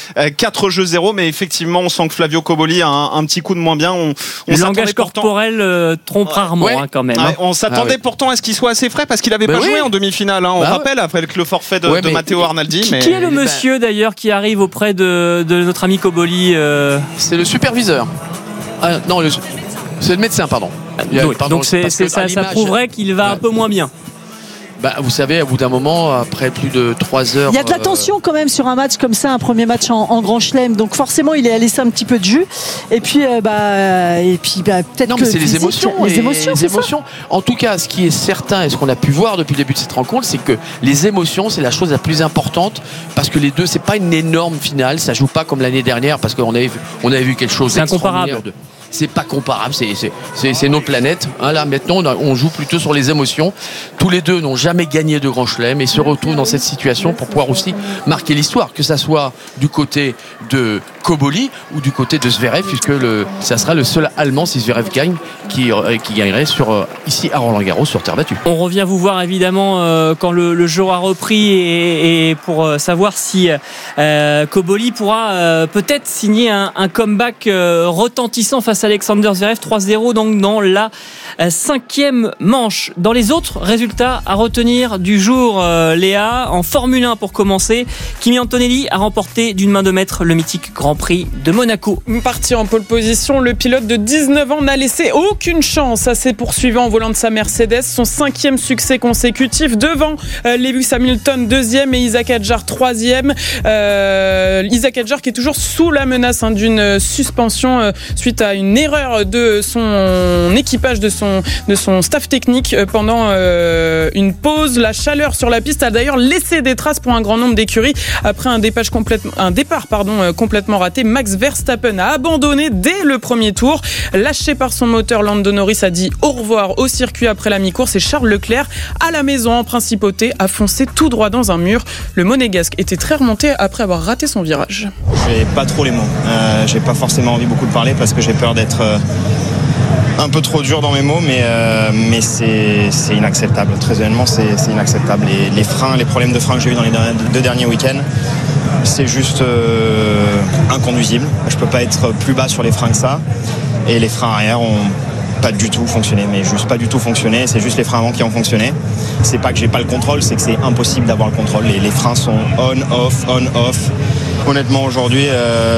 4-0, mais effectivement, on sent que Flavio Cobolli a un petit coup de moins bien. Le langage corporel trompe rarement quand même. Ouais, on s'attendait pourtant à ce qu'il soit assez frais parce qu'il n'avait pas joué en demi-finale. On rappelle après le forfait de Matteo Arnaldi. Qui est le monsieur d'ailleurs qui arrive auprès de notre ami Cobolli C'est le superviseur. Non, c'est le médecin, pardon. Donc ça prouverait qu'il va un peu moins bien. Vous savez, au bout d'un moment, après plus de 3 heures... Il y a de la tension quand même sur un match comme ça, un premier match en Grand Chelem. Donc forcément, il a laissé un petit peu de jus. Et puis, peut-être non, que... mais c'est les émotions. Les émotions. En tout cas, ce qui est certain et ce qu'on a pu voir depuis le début de cette rencontre, c'est que les émotions, c'est la chose la plus importante. Parce que les deux, c'est pas une énorme finale. Ça joue pas comme l'année dernière parce qu'on avait vu quelque chose d'extraordinaire. C'est pas comparable, c'est notre planète. Là maintenant on joue plutôt sur les émotions. Tous les deux n'ont jamais gagné de Grand Chelem et se retrouvent dans cette situation pour pouvoir aussi marquer l'histoire, que ça soit du côté de Cobolli ou du côté de Zverev, puisque ça sera le seul Allemand, si Zverev gagne, qui gagnerait ici à Roland-Garros sur terre battue. On revient vous voir évidemment quand le jeu aura repris et pour savoir si Cobolli pourra peut-être signer un comeback retentissant face à Alexander Zverev. 3-0 donc dans la 5e manche. Dans les autres résultats à retenir du jour, Léa, en Formule 1 pour commencer, Kimi Antonelli a remporté d'une main de maître le mythique Grand Prix de Monaco. Parti en pole position, le pilote de 19 ans n'a laissé aucune chance à ses poursuivants au volant de sa Mercedes. Son 5e succès consécutif devant Lewis Hamilton 2e et Isaac Hadjar 3e. Isaac Hadjar qui est toujours sous la menace d'une suspension suite à une erreur de son équipage, de son staff technique pendant une pause. La chaleur sur la piste a d'ailleurs laissé des traces pour un grand nombre d'écuries. Après un départ complètement raté, Max Verstappen a abandonné dès le premier tour. Lâché par son moteur, Lando Norris a dit au revoir au circuit après la mi-course et Charles Leclerc, à la maison en principauté, a foncé tout droit dans un mur. Le Monégasque était très remonté après avoir raté son virage. J'ai pas trop les mots. J'ai pas forcément envie beaucoup de parler parce que j'ai peur d'être un peu trop dur dans mes mots, mais c'est inacceptable. Très honnêtement, c'est inacceptable. Les problèmes de frein que j'ai eu dans les 2 derniers week-ends, c'est juste inconduisible. Je peux pas être plus bas sur les freins que ça. Et les freins arrière ont pas du tout fonctionné, mais juste pas du tout fonctionné. C'est juste les freins avant qui ont fonctionné. C'est pas que j'ai pas le contrôle, c'est que c'est impossible d'avoir le contrôle. Les freins sont on-off. Honnêtement, aujourd'hui,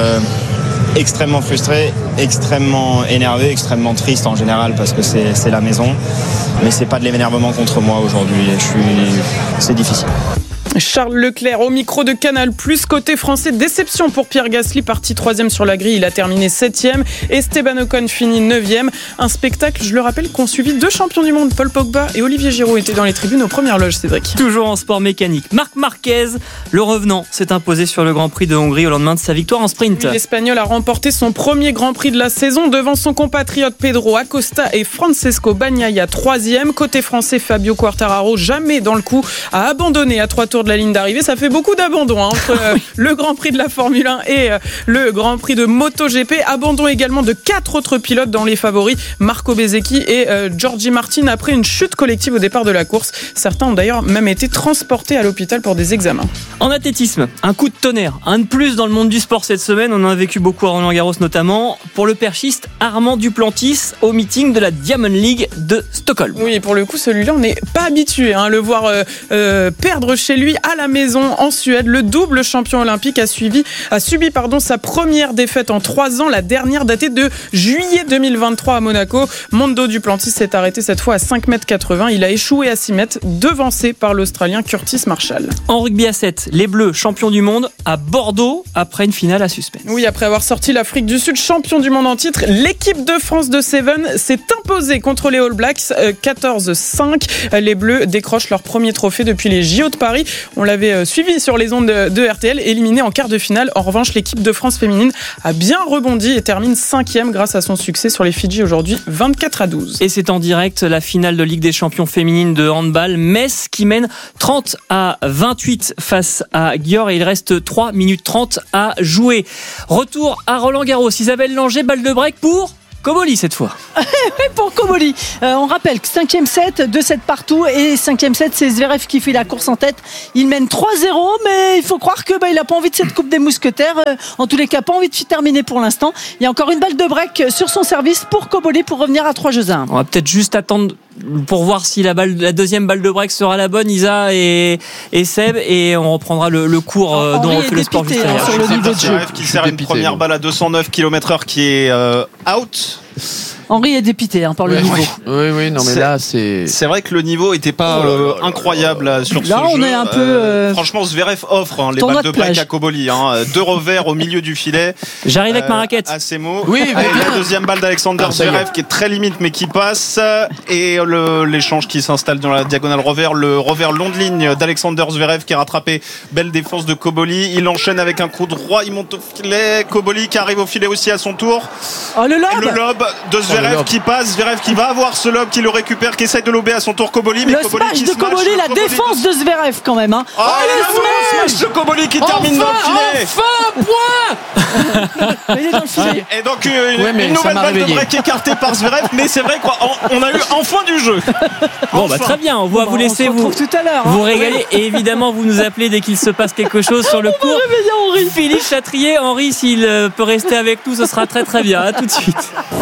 extrêmement frustré, extrêmement énervé, extrêmement triste en général parce que c'est la maison. Mais c'est pas de l'énervement contre moi aujourd'hui. C'est difficile. Charles Leclerc au micro de Canal+. Côté français, déception pour Pierre Gasly, parti 3e sur la grille, il a terminé 7e. Esteban Ocon finit 9e. Un spectacle, je le rappelle, qu'ont suivi 2 champions du monde, Paul Pogba et Olivier Giroud, étaient dans les tribunes aux premières loges, Cédric. Toujours en sport mécanique, Marc Marquez, le revenant, s'est imposé sur le Grand Prix de Hongrie au lendemain de sa victoire en sprint. Oui, l'Espagnol a remporté son premier Grand Prix de la saison devant son compatriote Pedro Acosta et Francesco Bagnaia 3e. Côté français, Fabio Quartararo, jamais dans le coup, a abandonné à 3 tours de la ligne d'arrivée. Ça fait beaucoup d'abandon entre le Grand Prix de la Formule 1 et le Grand Prix de MotoGP. Abandon également de 4 autres pilotes dans les favoris, Marco Bezzecchi et Giorgi Martin, après une chute collective au départ de la course. Certains ont d'ailleurs même été transportés à l'hôpital pour des examens. En athlétisme, un coup de tonnerre, un de plus dans le monde du sport cette semaine. On en a vécu beaucoup à Roland-Garros notamment, pour le perchiste Armand Duplantis au meeting de la Diamond League de Stockholm. Oui, pour le coup, celui-là, on n'est pas habitué à le voir perdre chez lui à la maison en Suède. Le double champion olympique a subi sa première défaite en 3 ans, la dernière datée de juillet 2023 à Monaco. Mondo Duplantis s'est arrêté cette fois à 5,80 m. Il a échoué à 6 mètres, devancé par l'Australien Curtis Marshall. En rugby à 7, les Bleus, champions du monde à Bordeaux après une finale à suspense. Oui, après avoir sorti l'Afrique du Sud champion du monde en titre, l'équipe de France de Seven s'est imposée contre les All Blacks 14-5. Les Bleus décrochent leur premier trophée depuis les JO de Paris. On l'avait suivi sur les ondes de RTL, éliminé en quart de finale. En revanche, l'équipe de France féminine a bien rebondi et termine 5e grâce à son succès sur les Fidji aujourd'hui, 24-12. Et c'est en direct la finale de Ligue des champions féminine de handball. Metz qui mène 30-28 face à Győr et il reste 3 minutes 30 à jouer. Retour à Roland-Garros. Isabelle Langer, balle de break pour Koboli cette fois. Pour Koboli. On rappelle que 5e set, 2-7 partout. Et 5e set, c'est Zverev qui fait la course en tête. Il mène 3-0, mais il faut croire que il n'a pas envie de cette Coupe des Mousquetaires. En tous les cas, pas envie de terminer pour l'instant. Il y a encore une balle de break sur son service pour Koboli pour revenir à 3-1. On va peut-être juste attendre pour voir si la deuxième balle de break sera la bonne, Isa et Seb, et on reprendra le cours dont on fait le sport juste derrière. Sur le niveau de jeu. Qui sert une première balle à 209 km/h qui est out. Henri est dépité par le niveau. Oui, non mais là c'est vrai que le niveau était pas incroyable sur ce jeu. Là on est un peu. Franchement, Zverev offre les balles de break à Koboli. 2 revers au milieu du filet. J'arrive avec ma raquette. À ces mots. Oui, mais la deuxième balle d'Alexander Zverev qui est très limite mais qui passe, et l'échange qui s'installe dans la diagonale revers, le revers long de ligne d'Alexander Zverev qui est rattrapé. Belle défense de Koboli. Il enchaîne avec un coup droit, il monte au filet. Koboli qui arrive au filet aussi à son tour. Le lob de Zverev qui passe, Zverev qui va avoir ce lob, qui le récupère, qui essaye de lober à son tour Koboli, mais le Koboli smash qui de Koboli, la défense de Zverev quand même. Le smash de Koboli qui termine dans le filet. Il est dans le filet. Et donc une nouvelle balle de break écartée par Zverev, mais c'est vrai qu'on a eu enfin du jeu. Bon très bien, on va vous laisser vous régaler, et évidemment vous nous appelez dès qu'il se passe quelque chose sur le cours. Philippe Chatrier, Henri, s'il peut rester avec nous, ce sera très très bien. À tout de suite.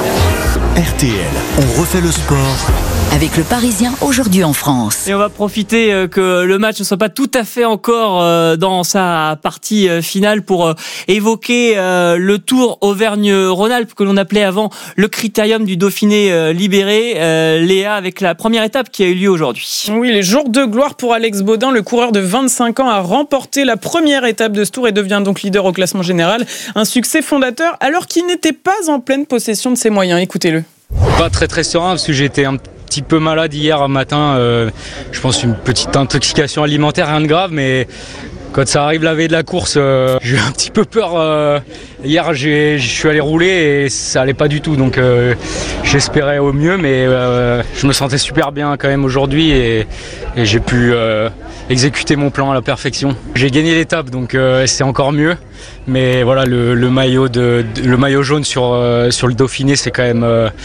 RTL, on refait le sport avec le Parisien aujourd'hui en France. Et on va profiter que le match ne soit pas tout à fait encore dans sa partie finale pour évoquer le Tour Auvergne-Rhône-Alpes que l'on appelait avant le critérium du Dauphiné libéré. Léa, avec la première étape qui a eu lieu aujourd'hui. Oui, les jours de gloire pour Alex Baudin. Le coureur de 25 ans a remporté la première étape de ce Tour et devient donc leader au classement général. Un succès fondateur alors qu'il n'était pas en pleine possession de ses moyens. Écoutez-le. Pas très serein parce que j'ai été un petit peu malade hier matin. Je pense une petite intoxication alimentaire, rien de grave, mais quand ça arrive la veille de la course, j'ai eu un petit peu peur. Hier, je suis allé rouler et ça allait pas du tout, donc j'espérais au mieux, mais je me sentais super bien quand même aujourd'hui et j'ai pu exécuter mon plan à la perfection. J'ai gagné l'étape, donc c'est encore mieux. Mais voilà, le maillot jaune sur le Dauphiné, c'est quand même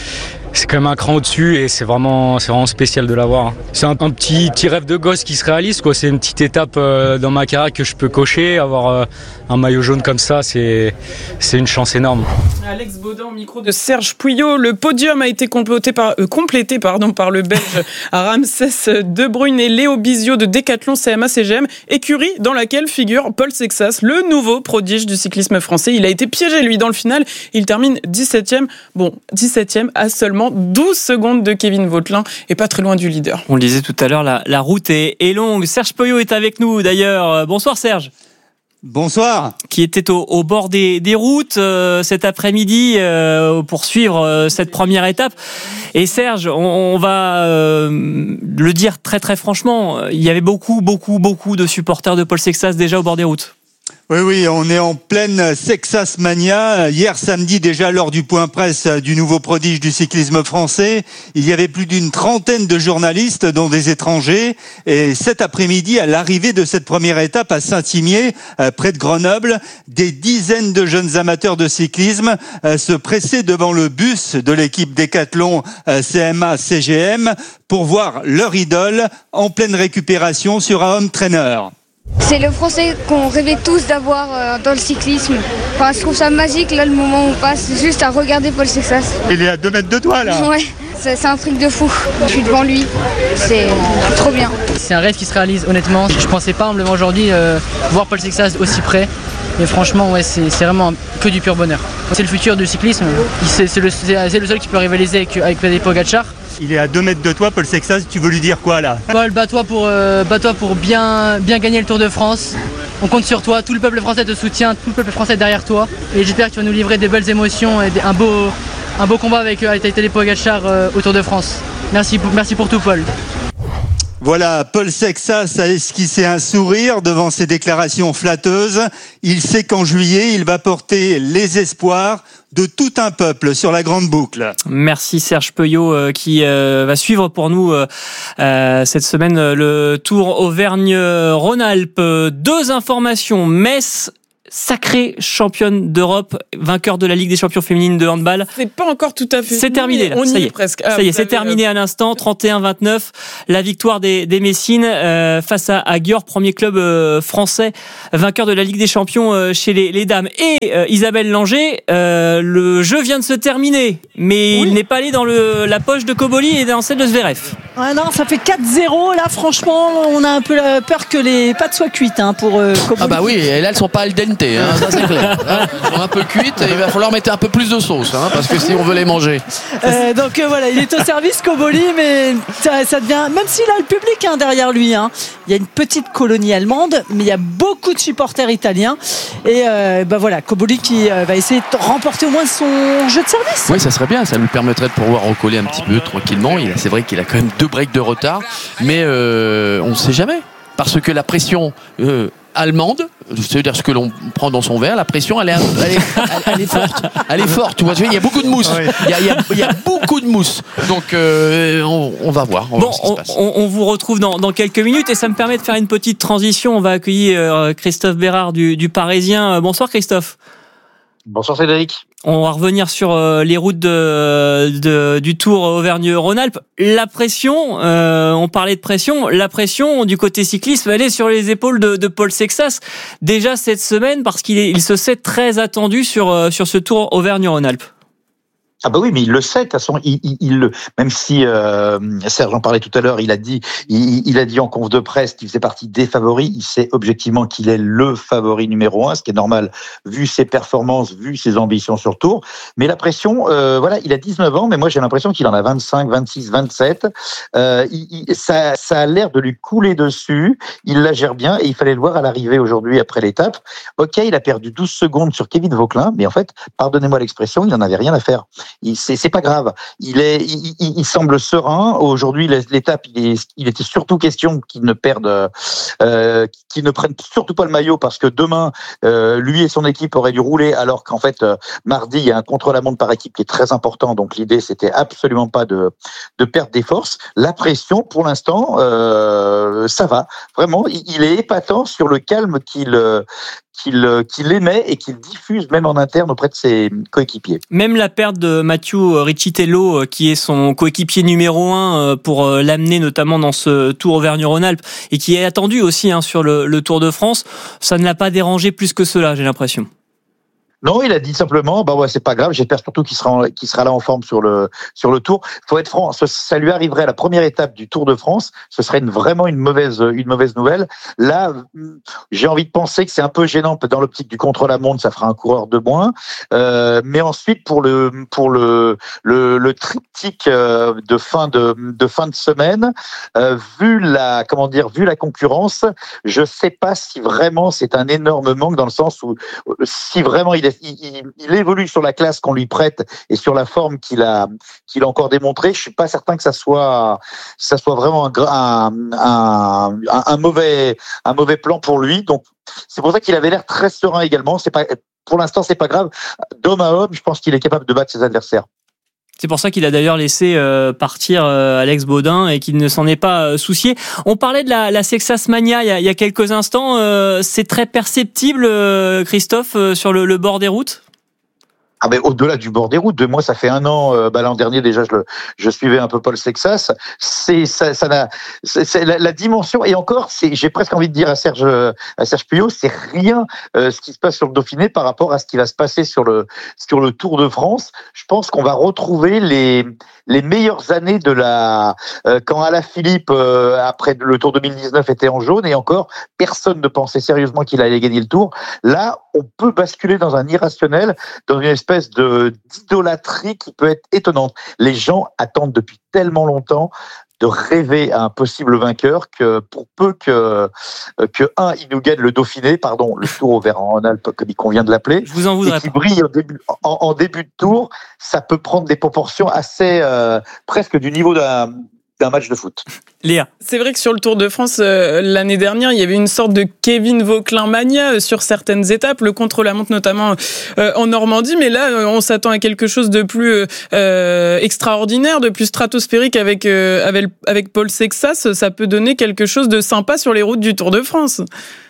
un cran au-dessus et c'est vraiment spécial de l'avoir. C'est un petit rêve de gosse qui se réalise, quoi. C'est une petite étape dans ma carrière que je peux cocher. Avoir un maillot jaune comme ça, c'est une chance énorme. Alex Baudin au micro de Serge Pouillot. Le podium a été complété par le Belge Ramsès De Bruyne et Léo Bizio de Decathlon CMA-CGM, écurie dans laquelle figure Paul Sexas, le nouveau prodige du cyclisme français. Il a été piégé, lui, dans le final. Il termine 17e. Bon, 17e à seulement 12 secondes de Kevin Vauquelin et pas très loin du leader. On le disait tout à l'heure, la route est longue. Serge Pouillot est avec nous, d'ailleurs. Bonsoir, Serge. Bonsoir. Qui était au bord des routes cet après-midi pour suivre cette première étape. Et Serge, on va le dire très très franchement, il y avait beaucoup de supporters de Paul Sexas déjà au bord des routes. Oui, on est en pleine Sexas Mania. Hier samedi, déjà lors du point presse du nouveau prodige du cyclisme français, il y avait plus d'une trentaine de journalistes, dont des étrangers. Et cet après-midi, à l'arrivée de cette première étape à Saint-Imier, près de Grenoble, des dizaines de jeunes amateurs de cyclisme se pressaient devant le bus de l'équipe Decathlon CMA-CGM pour voir leur idole en pleine récupération sur un home trainer. C'est le Français qu'on rêvait tous d'avoir dans le cyclisme. Enfin, je trouve ça magique, là, le moment où on passe juste à regarder Paul Sexas. Il est à 2 mètres de toi, là. Ouais, c'est un truc de fou. Je suis devant lui, c'est trop bien. C'est un rêve qui se réalise, honnêtement. Je pensais pas, en me levant aujourd'hui, voir Paul Sexas aussi près. Mais franchement, ouais, c'est vraiment que du pur bonheur. C'est le futur du cyclisme. C'est le seul qui peut rivaliser avec Tadej Pogačar. Il est à 2 mètres de toi, Paul Sexas. Tu veux lui dire quoi, là? Paul, bats-toi pour bien gagner le Tour de France. On compte sur toi. Tout le peuple français te soutient. Tout le peuple français est derrière toi. Et j'espère que tu vas nous livrer des belles émotions et un beau combat avec Tadej Pogačar au Tour de France. Merci pour tout, Paul. Voilà, Paul Sexas a esquissé un sourire devant ces déclarations flatteuses. Il sait qu'en juillet, il va porter les espoirs de tout un peuple sur la grande boucle. Merci Serge Pouillot qui va suivre pour nous cette semaine le Tour Auvergne-Rhône-Alpes. 2 informations. Metz sacrée championne d'Europe, vainqueur de la Ligue des champions féminines de handball. C'est pas encore tout à fait. C'est terminé là. On ça y y est presque. Ça y est, c'est terminé à l'instant. 31-29. La victoire des Messines face à Győr, premier club français, vainqueur de la Ligue des champions chez les dames. Et Isabelle Langer, le jeu vient de se terminer, mais il n'est pas allé dans la poche de Koboli et dans celle de Zverev. Ouais, non, ça fait 4-0. Là, franchement, on a un peu peur que les pâtes soient cuites pour Koboli. Ah bah oui, et là elles sont pas al dente, ça c'est clair. Elles sont un peu cuites et il va falloir mettre un peu plus de sauce, parce que si on veut les manger. Donc voilà, il est au service Koboli, mais ça devient, même s'il a le public derrière lui, il y a une petite colonie allemande, mais il y a beaucoup de supporters italiens. Et voilà, Koboli qui va essayer de remporter au moins son jeu de service. Oui, ça serait bien, ça lui permettrait de pouvoir recoller un petit peu tranquillement. C'est vrai qu'il a quand même 2 breaks de retard, mais on ne sait jamais. Parce que la pression allemande, c'est-à-dire ce que l'on prend dans son verre, la pression elle est forte. Elle est forte, tu vois, il y a beaucoup de mousse. Il y a beaucoup de mousse. Donc on va voir. On vous retrouve dans quelques minutes et ça me permet de faire une petite transition. On va accueillir Christophe Bérard du Parisien. Bonsoir Christophe. Bonsoir Cédric. On va revenir sur les routes du Tour Auvergne-Rhône-Alpes. La pression, on parlait de pression, la pression du côté cyclisme, elle est sur les épaules de Paul Sexas déjà cette semaine parce qu'il se sait très attendu sur ce Tour Auvergne-Rhône-Alpes. Ah bah oui, mais il le sait, de toute façon, même si Serge en parlait tout à l'heure, il a dit en conf de presse qu'il faisait partie des favoris, il sait objectivement qu'il est le favori numéro 1, ce qui est normal vu ses performances, vu ses ambitions sur Tour. Mais la pression, voilà, il a 19 ans, mais moi j'ai l'impression qu'il en a 25, 26, 27. Ça a l'air de lui couler dessus, il la gère bien et il fallait le voir à l'arrivée aujourd'hui après l'étape. Ok, il a perdu 12 secondes sur Kevin Vauquelin, mais en fait, pardonnez-moi l'expression, il n'en avait rien à faire. C'est pas grave. Il semble serein. Aujourd'hui, l'étape, il était surtout question qu'il ne perde, qu'il ne prenne surtout pas le maillot parce que demain, lui et son équipe auraient dû rouler alors qu'en fait, mardi, il y a un contre-la-montre par équipe qui est très important. Donc l'idée, c'était absolument pas de perdre des forces. La pression, pour l'instant, ça va. Vraiment, il est épatant sur le calme qu'il émet et qu'il diffuse même en interne auprès de ses coéquipiers. Même la perte de Mathieu Riccitello, qui est son coéquipier numéro 1 pour l'amener notamment dans ce Tour Auvergne-Rhône-Alpes et qui est attendu aussi sur le Tour de France, ça ne l'a pas dérangé plus que cela, j'ai l'impression. Non, il a dit simplement, bah ouais, c'est pas grave. J'espère surtout qu'il sera là en forme sur le Tour. Faut être franc, ça lui arriverait à la première étape du Tour de France. Ce serait vraiment une mauvaise nouvelle. Là, j'ai envie de penser que c'est un peu gênant dans l'optique du contre-la-montre. Ça fera un coureur de moins. Mais ensuite, pour le triptyque de fin de semaine, vu la concurrence, je sais pas si vraiment c'est un énorme manque dans le sens où si vraiment il évolue sur la classe qu'on lui prête et sur la forme qu'il a encore démontré. Je suis pas certain que ça soit vraiment un mauvais plan pour lui. Donc c'est pour ça qu'il avait l'air très serein également. Pour l'instant, c'est pas grave. D'homme à homme, je pense qu'il est capable de battre ses adversaires. C'est pour ça qu'il a d'ailleurs laissé partir Alex Baudin et qu'il ne s'en est pas soucié. On parlait de la Sexas Mania il y a quelques instants. C'est très perceptible, Christophe, sur le bord des routes ? Ah ben au-delà du bord des routes, moi ça fait 1 an, l'an dernier déjà je suivais un peu Paul Sexas. C'est la dimension et encore j'ai presque envie de dire à Serge Puyot, c'est rien ce qui se passe sur le Dauphiné par rapport à ce qui va se passer sur le Tour de France. Je pense qu'on va retrouver les meilleures années de quand Alaphilippe après le Tour 2019 était en jaune et encore personne ne pensait sérieusement qu'il allait gagner le Tour. Là, on peut basculer dans un irrationnel, dans une espèce d'idolâtrie qui peut être étonnante. Les gens attendent depuis tellement longtemps de rêver à un possible vainqueur que pour peu il nous gagne le Dauphiné, le Tour Auvergne-Rhône-Alpes comme il convient de l'appeler, je vous en voudrais et qui brille en début de tour, ça peut prendre des proportions assez presque du niveau d'un match de foot. Léa. C'est vrai que sur le Tour de France, l'année dernière, il y avait une sorte de Kevin Vauquelin mania sur certaines étapes, le contre-la-montre notamment en Normandie, mais là, on s'attend à quelque chose de plus extraordinaire, de plus stratosphérique avec Paul Sexas. Ça peut donner quelque chose de sympa sur les routes du Tour de France.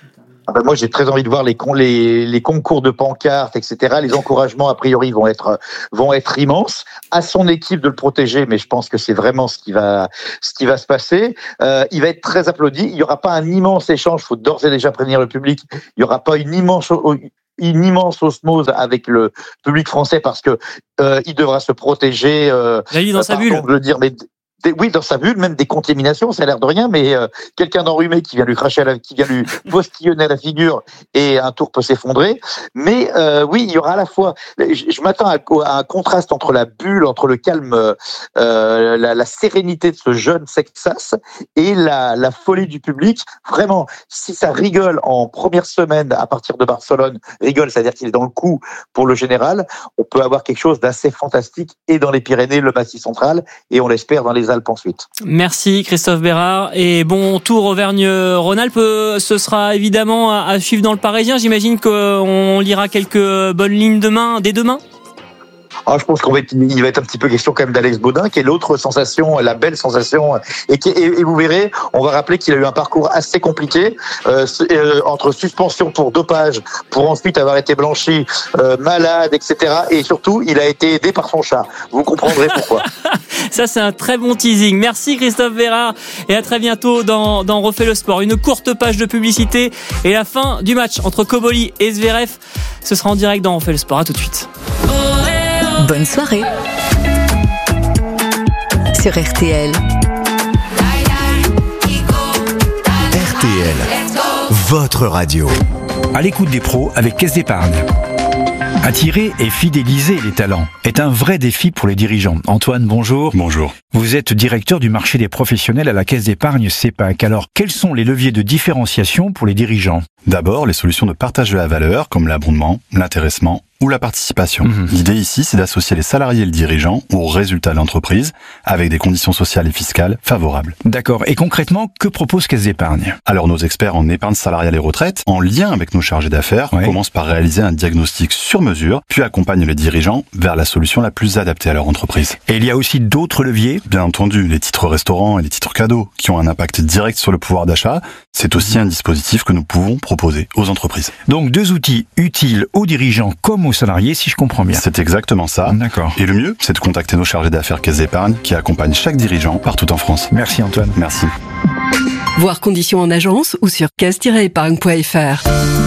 Moi, j'ai très envie de voir les concours de pancartes, etc. Les encouragements, a priori, vont être immenses. À son équipe de le protéger, mais je pense que c'est vraiment ce qui va se passer. Il va être très applaudi. Il n'y aura pas un immense échange. Il faut d'ores et déjà prévenir le public. Il n'y aura pas une immense osmose avec le public français parce que il devra se protéger. Là, il est dans sa bulle. De le dire, mais oui, dans sa bulle, même des contaminations, ça a l'air de rien, mais quelqu'un d'enrhumé qui vient lui qui vient lui postillonner à la figure et un tour peut s'effondrer. Mais oui, il y aura à la fois, je m'attends à un contraste entre la bulle, entre le calme, la sérénité de ce jeune Sexas et la folie du public. Vraiment, si ça rigole en première semaine à partir de Barcelone, c'est-à-dire qu'il est dans le coup pour le général, on peut avoir quelque chose d'assez fantastique et dans les Pyrénées, le Massif central, et on l'espère dans les Alpes ensuite. Merci Christophe Bérard et bon tour Auvergne-Rhône-Alpes. Ce sera évidemment à suivre dans le Parisien. J'imagine qu'on lira quelques bonnes lignes dès demain. Je pense qu'il va être un petit peu question quand même d'Alex Baudin, qui est l'autre sensation, la belle sensation, et vous verrez, on va rappeler qu'il a eu un parcours assez compliqué, entre suspension pour dopage, pour ensuite avoir été blanchi, malade, etc. Et surtout, il a été aidé par son chat. Vous comprendrez pourquoi. Ça, c'est un très bon teasing. Merci Christophe Bérard et à très bientôt dans Refait le Sport. Une courte page de publicité et la fin du match entre Koboli et Zverev. Ce sera en direct dans Refait le Sport. À tout de suite. Bonne soirée sur RTL. RTL, votre radio. À l'écoute des pros avec Caisse d'Épargne. Attirer et fidéliser les talents est un vrai défi pour les dirigeants. Antoine, bonjour. Bonjour. Vous êtes directeur du marché des professionnels à la Caisse d'Épargne CEPAC. Alors, quels sont les leviers de différenciation pour les dirigeants ? D'abord, les solutions de partage de la valeur, comme l'abondement, l'intéressement ou la participation. L'idée ici, c'est d'associer les salariés et le dirigeant aux résultats de l'entreprise avec des conditions sociales et fiscales favorables. D'accord. Et concrètement, que propose Caisse d'Épargne ? Alors, nos experts en épargne salariale et retraite, en lien avec nos chargés d'affaires, commencent par réaliser un diagnostic sur mesure, puis accompagnent les dirigeants vers la solution la plus adaptée à leur entreprise. Et il y a aussi d'autres leviers ? Bien entendu, les titres restaurants et les titres cadeaux, qui ont un impact direct sur le pouvoir d'achat, c'est aussi un dispositif que nous pouvons proposer aux entreprises. Donc, 2 outils utiles aux dirigeants comme aux salariés, si je comprends bien. C'est exactement ça. D'accord. Et le mieux, c'est de contacter nos chargés d'affaires Caisse d'Épargne qui accompagnent chaque dirigeant partout en France. Merci Antoine. Merci. Voir conditions en agence ou sur caisse-épargne.fr.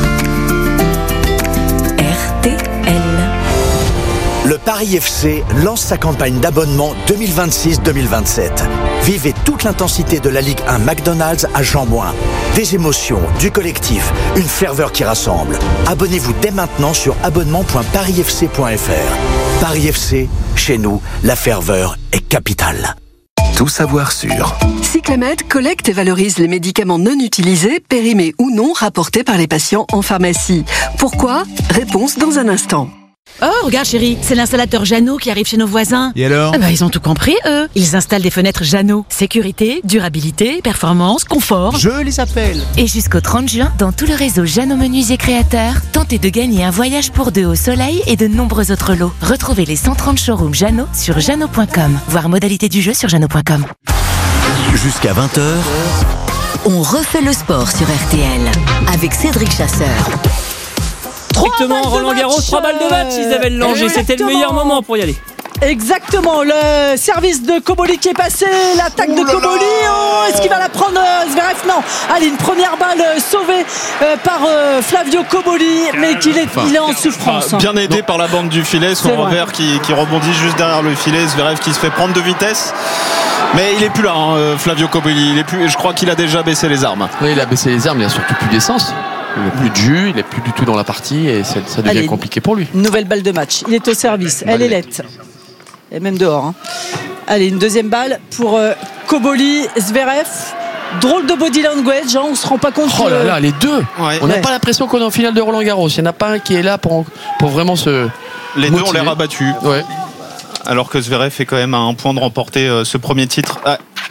RTL. Le Paris FC lance sa campagne d'abonnement 2026-2027. Vivez toute l'intensité de la Ligue 1 McDonald's à Jean-Bouin. Des émotions, du collectif, une ferveur qui rassemble. Abonnez-vous dès maintenant sur abonnement.parisfc.fr. Paris FC, chez nous, la ferveur est capitale. Tout savoir sur. Cyclamed collecte et valorise les médicaments non utilisés, périmés ou non, rapportés par les patients en pharmacie. Pourquoi ? Réponse dans un instant. Oh, regarde chérie, c'est l'installateur Jeannot qui arrive chez nos voisins. Et alors ? Ils ont tout compris, eux. Ils installent des fenêtres Jeannot. Sécurité, durabilité, performance, confort. Je les appelle. Et jusqu'au 30 juin, dans tout le réseau Jeannot Menuisier Créateurs, tentez de gagner un voyage pour 2 au soleil et de nombreux autres lots. Retrouvez les 130 showrooms Jeannot sur jeannot.com. Voir modalité du jeu sur jeannot.com. Jusqu'à 20h. On refait le sport sur RTL avec Cédric Chasseur. Exactement, Roland Garros, 3 balles de match, Isabelle Langer. C'était le meilleur moment pour y aller. Exactement, le service de Koboli qui est passé, l'attaque de Koboli. Oh, est-ce qu'il va la prendre Zverev ? Non. Allez, une première balle sauvée par Flavio Koboli, mais il est en souffrance. Bien aidé par la bande du filet, son revers qui rebondit juste derrière le filet. Zverev qui se fait prendre de vitesse. Mais il est plus là, Flavio Koboli. Je crois qu'il a déjà baissé les armes. Oui, il a baissé les armes, il a surtout plus d'essence. Il n'a plus de jus, il n'est plus du tout dans la partie et ça devient compliqué pour lui. Nouvelle balle de match. Il est au service. Elle est lette. Et même dehors. Allez, une deuxième balle pour Koboli, Zverev. Drôle de body language, on ne se rend pas compte. Oh là là, les deux. On n'a pas l'impression qu'on est en finale de Roland Garros. Il n'y en a pas un qui est là pour vraiment se. Les motiver. deux ont l'air abattus. Ouais. Alors que Zverev est quand même à un point de remporter ce premier titre.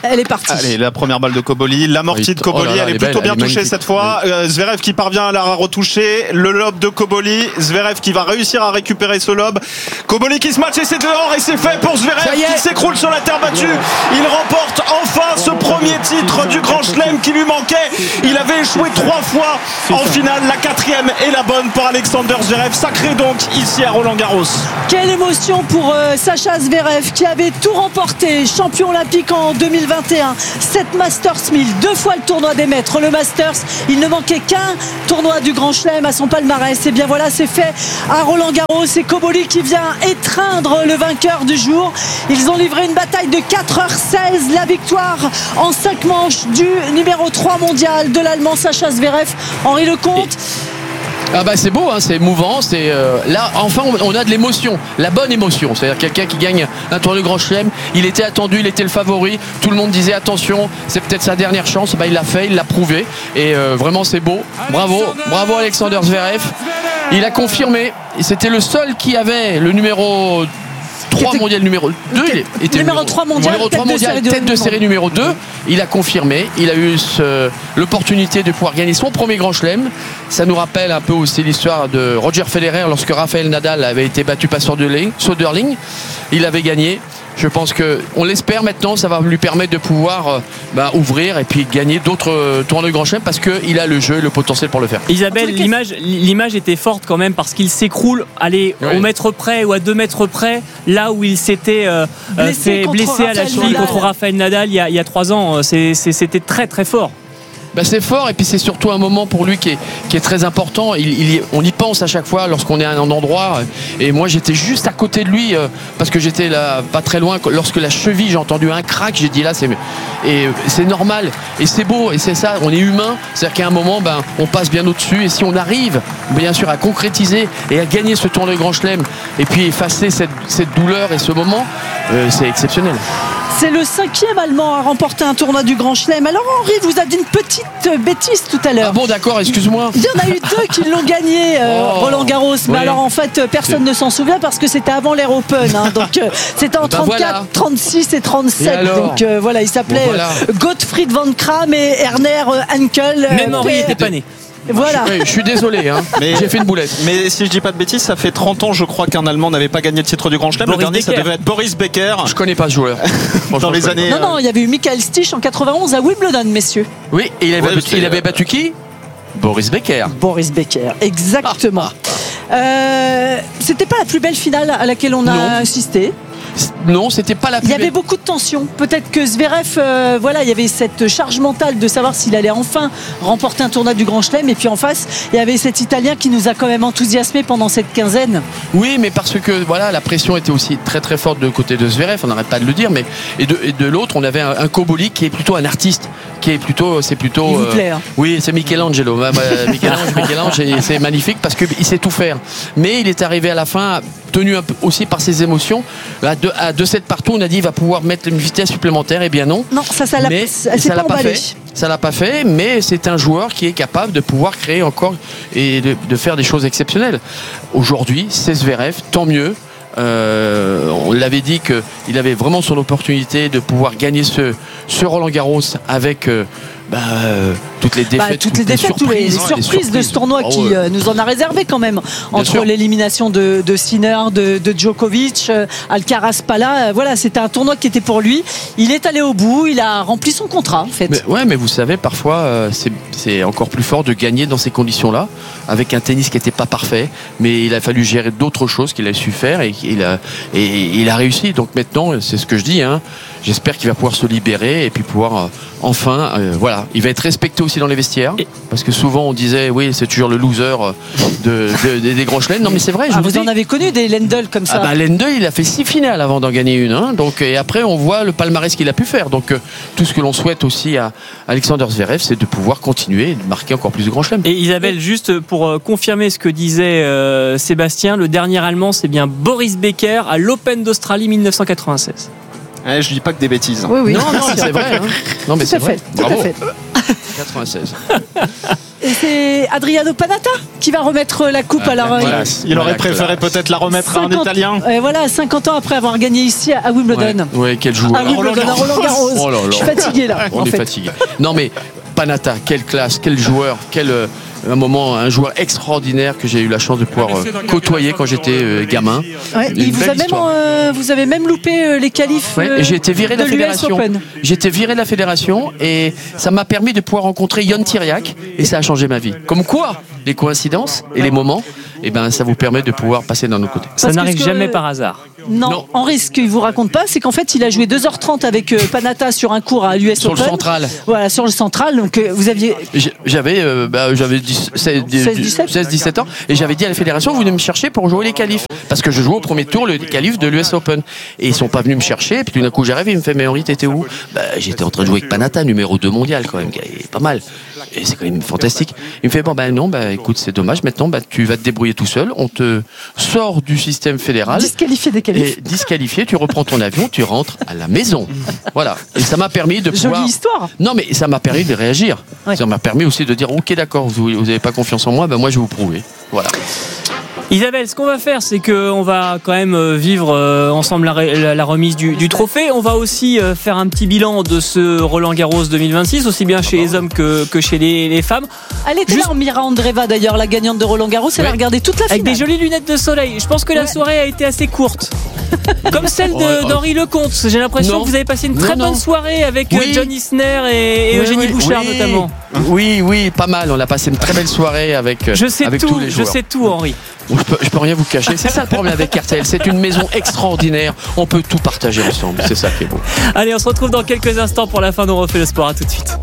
Elle est partie. Allez, la première balle de Koboli, l'amortie de Koboli, elle est plutôt bien touchée cette fois. Zverev qui parvient à la retoucher, le lob de Koboli, Zverev qui va réussir à récupérer ce lob. Koboli qui se match et c'est dehors et c'est fait pour Zverev qui s'écroule sur la terre battue. Il remporte enfin ce premier titre du Grand Chelem qui lui manquait. Il avait échoué 3 fois en finale, la 4e est la bonne pour Alexander Zverev, sacré donc ici à Roland-Garros. Quelle émotion pour Sacha Zverev qui avait tout remporté, champion olympique en 2021, 7 Masters 1000, 2 fois le tournoi des maîtres, le Masters, il ne manquait qu'un tournoi du Grand Chelem à son palmarès. Et bien voilà, c'est fait à Roland-Garros. C'est Koboli qui vient étreindre le vainqueur du jour. Ils ont livré une bataille de 4h16, la victoire en 5 manches du numéro 3 mondial de l'Allemand Sacha Zverev. Henri Lecomte. Ah bah c'est beau, hein, c'est émouvant, c'est là enfin on a de l'émotion, la bonne émotion, c'est-à-dire quelqu'un qui gagne un tournoi du Grand Chelem, il était attendu, il était le favori, tout le monde disait attention, c'est peut-être sa dernière chance, bah il l'a fait, il l'a prouvé et vraiment c'est beau, bravo Alexander Zverev, il a confirmé, c'était le seul qui avait le numéro 3 mondial numéro 2, il était numéro 3 mondial, tête de série numéro 2. Il a confirmé, il a eu l'opportunité de pouvoir gagner son premier Grand Chelem. Ça nous rappelle un peu aussi l'histoire de Roger Federer lorsque Rafael Nadal avait été battu par Söderling. Il avait gagné. Je pense qu'on l'espère maintenant, ça va lui permettre de pouvoir ouvrir et puis gagner d'autres tournois de Grand Chelem parce qu'il a le jeu et le potentiel pour le faire. Isabelle, l'image était forte quand même parce qu'il s'écroule au mètre près ou à 2 mètres près, là où il s'était fait blesser à la cheville contre Rafael Nadal il y a 3 ans. C'était très très fort. C'est fort et puis c'est surtout un moment pour lui qui est très important. On y pense à chaque fois lorsqu'on est à un endroit et moi j'étais juste à côté de lui parce que j'étais là pas très loin. Lorsque la cheville, j'ai entendu un crack, j'ai dit là c'est normal et c'est beau et c'est ça, on est humain, c'est-à-dire qu'à un moment on passe bien au-dessus et si on arrive bien sûr à concrétiser et à gagner ce tournoi de Grand Chelem et puis effacer cette douleur et ce moment, c'est exceptionnel. C'est le 5e Allemand à remporter un tournoi du Grand Chelem. Alors Henri vous a dit une petite bêtise tout à l'heure. Ah bon d'accord, excuse-moi. Il y en a eu 2 qui l'ont gagné Roland Garros. Mais alors en fait personne ne s'en souvient parce que c'était avant l'Air Open. Donc c'était en 34, 36 et 37. Et donc voilà, il s'appelait Gottfried van Kram et Erner Henkel. Même Henri n'était pas né. Voilà. Je suis désolé, j'ai fait une boulette. Mais si je dis pas de bêtises, ça fait 30 ans, je crois, qu'un Allemand n'avait pas gagné le titre du Grand Chelem. Le dernier, ça devait être Boris Becker. Je connais pas ce joueur. Dans les années. Non, il y avait eu Michael Stich en 91 à Wimbledon, messieurs. Oui, et il avait battu qui ? Boris Becker. Boris Becker, exactement. C'était pas la plus belle finale à laquelle on a assisté. Non, c'était pas la plus. Il y avait beaucoup de tension. Peut-être que Zverev, il y avait cette charge mentale de savoir s'il allait enfin remporter un tournoi du Grand Chelem. Et puis en face, il y avait cet Italien qui nous a quand même enthousiasmé pendant cette quinzaine. Oui, mais parce que la pression était aussi très très forte de côté de Zverev. On n'arrête pas de le dire, mais et de l'autre, on avait un Koboli qui est plutôt un artiste, c'est plutôt. Il vous plaît. Oui, c'est Michelangelo. Michel-Ange, c'est magnifique parce qu'il sait tout faire. Mais il est arrivé à la fin, tenu un peu aussi par ses émotions. À 2-7 partout, on a dit il va pouvoir mettre une vitesse supplémentaire. Eh bien non. Non, ça l'a pas fait. Ça l'a pas fait, mais c'est un joueur qui est capable de pouvoir créer encore et de faire des choses exceptionnelles. Aujourd'hui, c'est Zverev, tant mieux. On l'avait dit qu'il avait vraiment son opportunité de pouvoir gagner ce Roland Garros avec toutes les défaites, toutes les surprises de ce tournoi qui nous en a réservé quand même entre l'élimination de Sinner, de Djokovic, Alcaraz pas là. Voilà, c'était un tournoi qui était pour lui. Il est allé au bout, il a rempli son contrat en fait. Mais vous savez, parfois c'est encore plus fort de gagner dans ces conditions-là, avec un tennis qui n'était pas parfait, mais il a fallu gérer d'autres choses qu'il a su faire et il a réussi. Donc maintenant, c'est ce que je dis. J'espère qu'il va pouvoir se libérer et puis pouvoir enfin, il va être respecté aussi dans les vestiaires parce que souvent on disait oui c'est toujours le loser des grands chelems. Non mais c'est vrai. Vous en avez connu des Lendl comme ça. Lendl il a fait 6 finales avant d'en gagner une. Donc et après on voit le palmarès qu'il a pu faire. Donc tout ce que l'on souhaite aussi à Alexander Zverev, c'est de pouvoir continuer et de marquer encore plus de grands chelems. Et Isabelle, juste pour confirmer ce que disait Sébastien, le dernier Allemand c'est bien Boris Becker à l'Open d'Australie 1996. Je dis pas que des bêtises. Oui. Non, c'est vrai. Non, mais c'est vrai. Bravo. 96. c'est Adriano Panatta qui va remettre la coupe. Alors, il aurait préféré peut-être la remettre à un Italien. Voilà, 50 ans après avoir gagné ici à Wimbledon. Ouais, quel joueur. À Wimbledon, à Roland Garros. Oh là là. Je suis fatigué là. On est fatigué. Non mais Panatta, quelle classe, quel joueur, un joueur extraordinaire que j'ai eu la chance de pouvoir côtoyer quand j'étais gamin. Ouais, vous avez même loupé les qualifs et j'ai été viré de la fédération. J'ai été viré de la fédération et ça m'a permis de pouvoir rencontrer Ion Tiriac et ça a changé ma vie. Comme quoi, les coïncidences et les moments, ça vous permet de pouvoir passer d'un autre côté. Ça n'arrive jamais par hasard. Non, Henri, ce qu'il ne vous raconte pas, c'est qu'en fait, il a joué 2h30 avec Panatta sur un cours à l'US Open. Sur le central. Voilà, sur le central. Donc, vous aviez. J'avais 16-17 ans et j'avais dit à la fédération, vous venez me chercher pour jouer les qualifs. Parce que je jouais au premier tour les qualifs de l'US Open. Et ils ne sont pas venus me chercher. Et puis tout d'un coup, j'arrive et il me fait, mais Henri, t'étais où? J'étais en train de jouer avec Panatta, numéro 2 mondial quand même, qui est pas mal. Et c'est quand même fantastique. Il me fait, écoute, c'est dommage. Maintenant, tu vas te débrouiller tout seul. On te sort du système fédéral. Disqualifié des qualifs. Et disqualifié, tu reprends ton avion, tu rentres à la maison. Voilà. Et ça m'a permis de pouvoir. Jolie histoire. Non, mais ça m'a permis de réagir. Ouais. Ça m'a permis aussi de dire, ok, d'accord, vous n'avez pas confiance en moi, moi je vais vous prouver. Voilà. Isabelle, ce qu'on va faire, c'est qu'on va quand même vivre ensemble la remise du trophée. On va aussi faire un petit bilan de ce Roland Garros 2026, aussi bien chez les hommes que chez les femmes. Elle était là en Mira Andreeva d'ailleurs, la gagnante de Roland Garros. Elle a regardé toute la finale. Avec des jolies lunettes de soleil. Je pense que la soirée a été assez courte. Comme celle d'Henri Lecomte. J'ai l'impression que vous avez passé une très bonne soirée avec John Isner et Eugénie Bouchard notamment. Oui, pas mal. On a passé une très belle soirée avec tous les joueurs. Je sais tout, Henri. Je peux rien vous cacher. C'est ça le problème avec RTL. C'est une maison extraordinaire. On peut tout partager ensemble. C'est ça qui est beau. Allez, on se retrouve dans quelques instants pour la fin d'On refait le sport. À tout de suite.